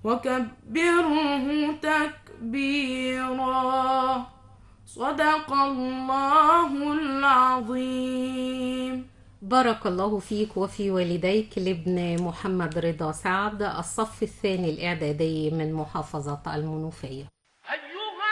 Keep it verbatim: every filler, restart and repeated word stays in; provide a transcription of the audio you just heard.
وكبره تكبيرا. صدق الله العظيم. بارك الله فيك وفي والديك. لابن محمد رضا سعد، الصف الثاني الإعدادي من محافظة المنوفية.